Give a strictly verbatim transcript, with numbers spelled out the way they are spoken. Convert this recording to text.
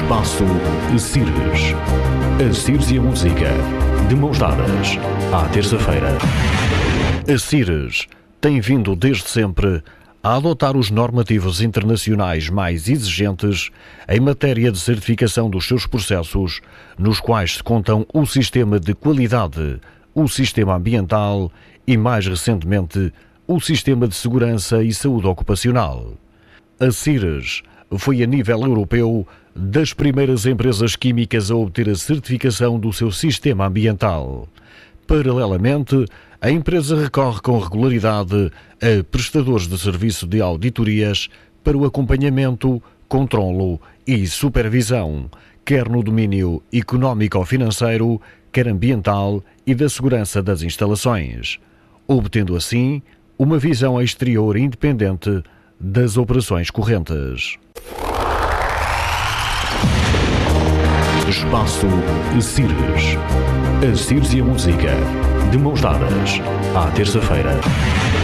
Espaço Cires. A Cires e a música, de mãos dadas, à terça-feira. A Cires tem vindo desde sempre a adotar os normativos internacionais mais exigentes em matéria de certificação dos seus processos, nos quais se contam o sistema de qualidade, o sistema ambiental e, mais recentemente, o sistema de segurança e saúde ocupacional. A Cires foi, a nível europeu, das primeiras empresas químicas a obter a certificação do seu sistema ambiental. Paralelamente, a empresa recorre com regularidade a prestadores de serviço de auditorias para o acompanhamento, controlo e supervisão, quer no domínio económico-financeiro, quer ambiental e da segurança das instalações, obtendo assim uma visão exterior independente das operações correntes. Espaço Cires. A Cires e a música, de mãos dadas, à terça-feira.